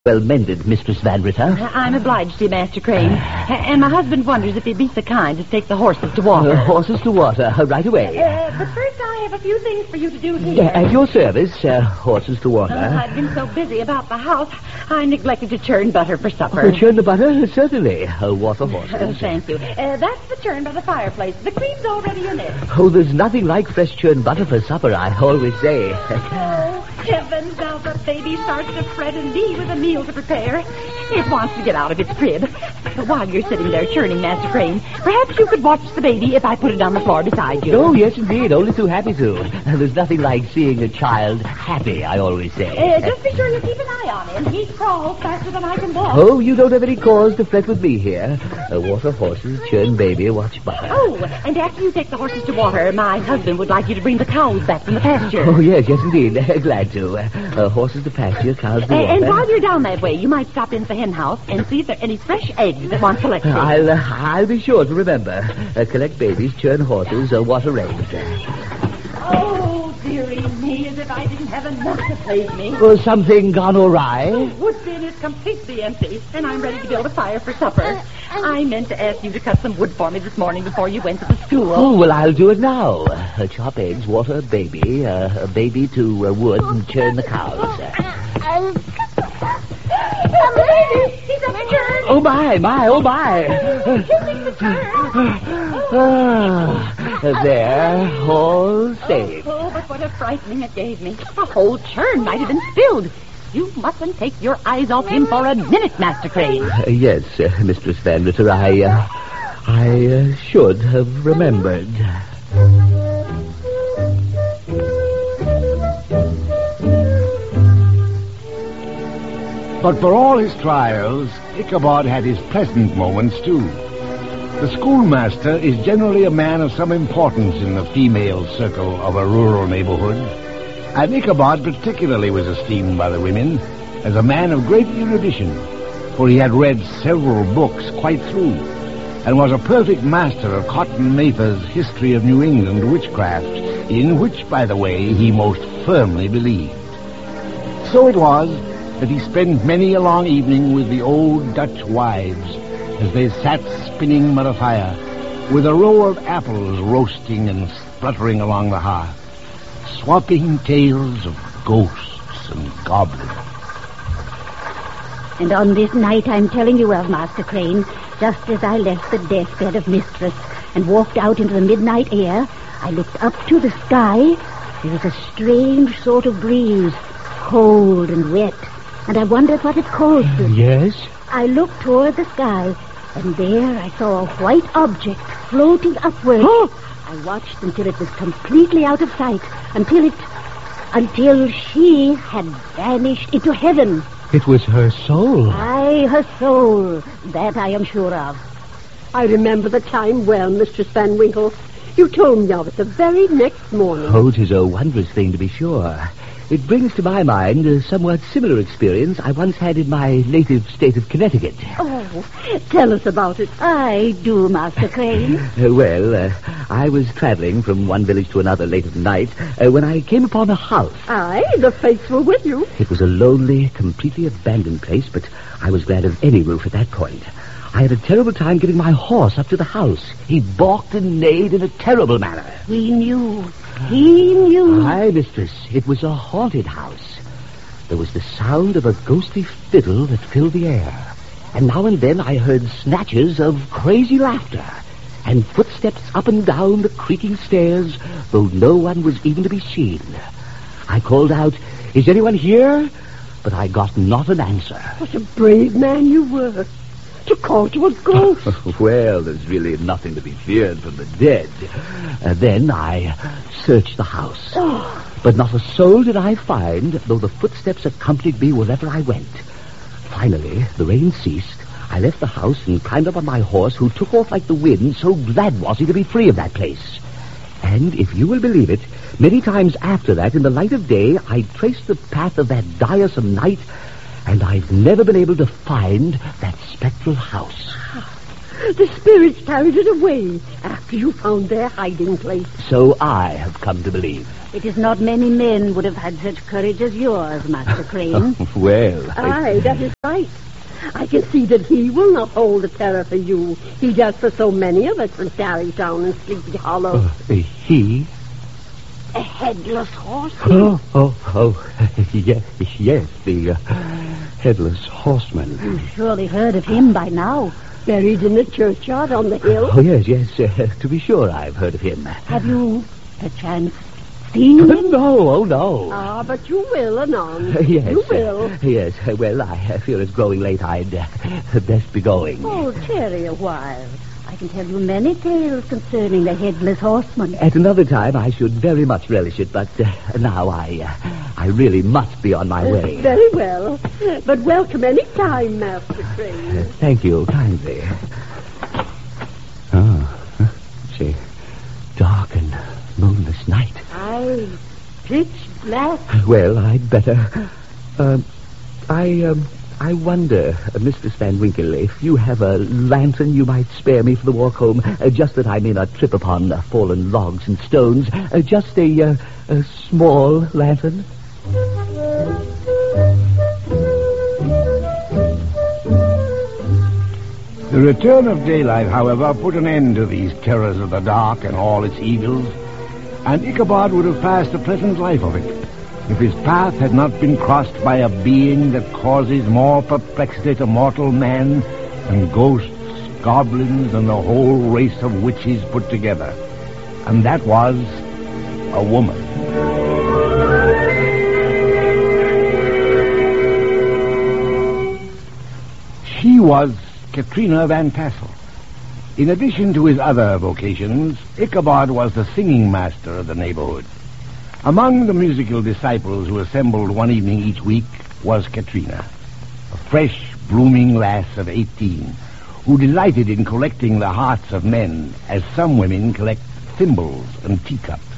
Well mended, Mistress Van Ritter. I'm obliged to you, Master Crane. And my husband wonders if you'd be so kind as to take the horses to water. Horses to water, right away. But first I have a few things for you to do here. At your service, horses to water. I've been so busy about the house, I neglected to churn butter for supper. Churn the butter? Certainly. Water horses. Thank you. That's the churn by the fireplace. The cream's already in it. Oh, there's nothing like fresh churned butter for supper, I always say. Oh, heavens, now the baby starts to fret and me with a meal to prepare. It wants to get out of its crib. While you're sitting there churning, Master Crane, perhaps you could watch the baby if I put it on the floor beside you. Oh, yes, indeed. Only too happy to. There's nothing like seeing a child happy, I always say. Just be sure you keep an eye on him. He crawls faster than I can walk. Oh, you don't have any cause to fret with me here. Water horses, churn baby, watch butter. Oh, and after you take the horses to water, my husband would like you to bring the cows back from the pasture. Oh, yes, indeed. Glad to. Horses to pasture, cows to water. And while you're down that way, you might stop into the hen house and see if there are any fresh eggs that want collecting. I'll be sure to remember. Collect babies, churn horses, water eggs. Oh, dearie me, as if I didn't have enough to plague me. Something gone awry? The wood bin is completely empty, and I'm ready to build a fire for supper. I meant to ask you to cut some wood for me this morning before you went to the school. Oh, well, I'll do it now. Chop eggs, water a baby, to wood, and churn the cows. He's up a churn. Oh, my, oh, my. There, all safe. Oh, but what a frightening it gave me. A whole churn might have been spilled. You mustn't take your eyes off him for a minute, Master Crane. Yes, Mistress Van Ritter, I should have remembered. But for all his trials, Ichabod had his pleasant moments, too. The schoolmaster is generally a man of some importance in the female circle of a rural neighborhood, and Ichabod particularly was esteemed by the women as a man of great erudition, for he had read several books quite through, and was a perfect master of Cotton Mather's History of New England Witchcraft, in which, by the way, he most firmly believed. So it was that he spent many a long evening with the old Dutch wives as they sat spinning by the fire, with a row of apples roasting and spluttering along the hearth, swapping tales of ghosts and goblins. And on this night I'm telling you of, Master Crane, just as I left the deathbed of Mistress and walked out into the midnight air, I looked up to the sky. There was a strange sort of breeze, cold and wet, and I wondered what it caused it. Yes? I looked toward the sky, and there I saw a white object floating upward. I watched until it was completely out of sight, until she had vanished into heaven. It was her soul. Aye, her soul. That I am sure of. I remember the time well, Mistress Van Winkle. You told me of it the very next morning. Oh, 'tis a wondrous thing, to be sure. It brings to my mind a somewhat similar experience I once had in my native state of Connecticut. Oh, tell us about it. I do, Master Crane. I was traveling from one village to another late at night when I came upon a house. Aye, the fates were with you. It was a lonely, completely abandoned place, but I was glad of any roof at that point. I had a terrible time getting my horse up to the house. He balked and neighed in a terrible manner. He knew. Aye, mistress, it was a haunted house. There was the sound of a ghostly fiddle that filled the air, and now and then I heard snatches of crazy laughter, and footsteps up and down the creaking stairs, though no one was even to be seen. I called out, "Is anyone here?" But I got not an answer. What a brave man you were, to call to a ghost. Well, there's really nothing to be feared from the dead. Then I searched the house. But not a soul did I find, though the footsteps accompanied me wherever I went. Finally, the rain ceased. I left the house and climbed up on my horse, who took off like the wind, so glad was he to be free of that place. And, if you will believe it, many times after that, in the light of day, I traced the path of that diresome night, and I've never been able to find that spectral house. The spirits carried it away after you found their hiding place. So I have come to believe. It is not many men would have had such courage as yours, Master Crane. Well, Aye, that is right. I can see that he will not hold the terror for you. He does for so many of us from Tarrytown and Sleepy Hollow. He? A headless horseman. Yes, the headless horseman. You've surely heard of him by now. Buried in the churchyard on the hill. Oh, yes, to be sure I've heard of him. Have you, perchance, seen him? No, no. Ah, but you will anon. Yes. You will. Yes, well, I fear it's growing late. I'd best be going. Oh, tarry a while. I can tell you many tales concerning the headless horseman. At another time, I should very much relish it, but now I really must be on my way. Very well. But welcome any time, Master Crane. Thank you kindly. Oh, it's a dark and moonless night. Aye, pitch black. Well, I'd better. I wonder, Mr. Van Winkle, if you have a lantern you might spare me for the walk home, just that I may not trip upon fallen logs and stones. Just a small lantern. The return of daylight, however, put an end to these terrors of the dark and all its evils, and Ichabod would have passed a pleasant life of it if his path had not been crossed by a being that causes more perplexity to mortal man than ghosts, goblins, and the whole race of witches put together. And that was a woman. She was Katrina Van Tassel. In addition to his other vocations, Ichabod was the singing master of the neighborhood. Among the musical disciples who assembled one evening each week was Katrina, a fresh, blooming lass of 18, who delighted in collecting the hearts of men as some women collect thimbles and teacups.